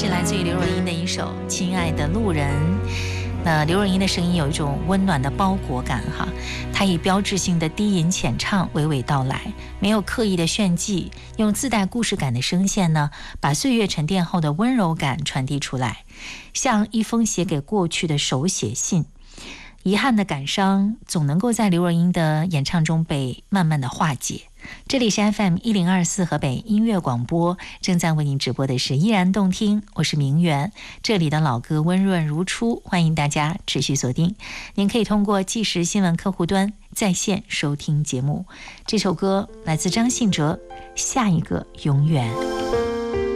是来自于刘若英的一首《亲爱的路人》。那刘若英的声音有一种温暖的包裹感哈，她以标志性的低吟浅唱娓娓道来，没有刻意的炫技，用自带故事感的声线呢，把岁月沉淀后的温柔感传递出来，像一封写给过去的手写信。遗憾的感伤总能够在刘若英的演唱中被慢慢的化解。这里是 FM1024 河北音乐广播，正在为您直播的是依然动听，我是明媛，这里的老歌温润如初，欢迎大家持续锁定。您可以通过即时新闻客户端在线收听节目。这首歌来自张信哲，下一个永远。